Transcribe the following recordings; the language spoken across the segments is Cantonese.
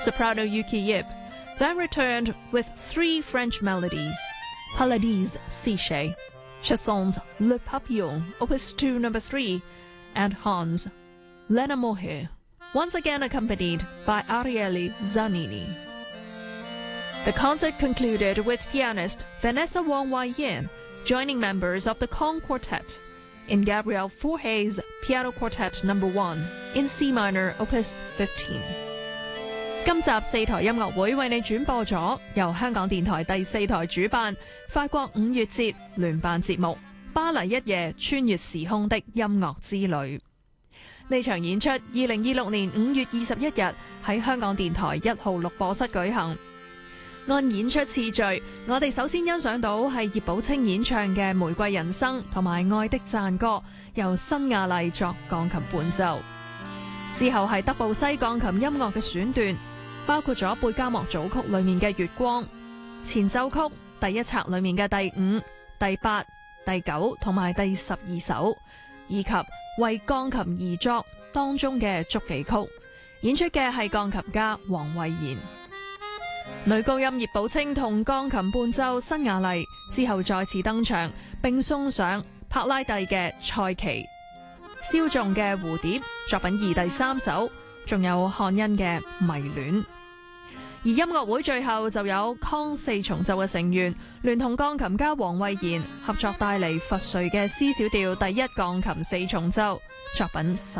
soprano Yuki Yip, then returned with 3 French melodies: Palladies Siche, Chansons Le Papillon, Opus 2 No. 3, and Hans, L'Enamoré, once again accompanied by Ariely Zanini. The concert concluded with pianist Vanessa Wong Wai-yin joining members of the Kong Quartet in Gabriel Fauré's Piano Quartet No. 1 in C minor, Opus 15. 今集4台音樂會為你轉播咗由香港電台第4台主辦法國5月節聯辦節目《巴黎一夜穿越時空的音樂之旅》。呢場演出2026年5月21日喺香港電台1號錄播室舉行。按演出次序，我哋首先欣賞到係葉寶清演唱嘅《玫瑰人生》同埋《愛的讚歌》，由辛亞麗作鋼琴伴奏。之後係德布西鋼琴音樂嘅選段，包括咗貝加莫組曲裏面嘅《月光》、前奏曲第1冊裏面嘅第5、第8、第9同埋第12首，以及為鋼琴而作當中嘅觸記曲。演出嘅係鋼琴家黃慧賢。女高音葉寶清同鋼琴伴奏辛亞麗之後再次登場，並送上柏拉蒂嘅賽琪、蕭仲嘅蝴蝶作品2第3首，仲有漢恩嘅迷戀。而音樂會最後就有康4重奏嘅成員聯同鋼琴家黃慧賢合作帶嚟佛瑞嘅 C 小調第1鋼琴4重奏作品15。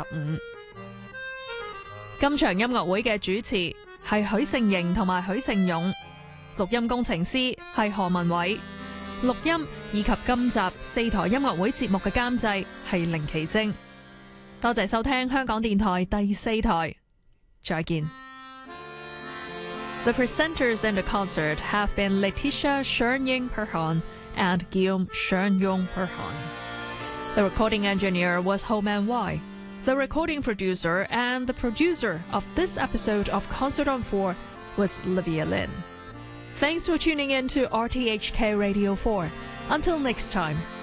今場音樂會嘅主持係許盛瑩同埋許盛勇，錄音工程師係何文偉，錄音以及今集4台音樂會節目嘅監製係凌奇晶。多謝收聽香港電台第4台，再見。The presenters in the concert have been Letitia Shernying-Perhon and Guillaume Shernyong-Perhon. The recording engineer was Ho-Man Wai. The recording producer and the producer of this episode of Concert on 4 was Livia Lin. Thanks for tuning in to RTHK Radio 4. Until next time.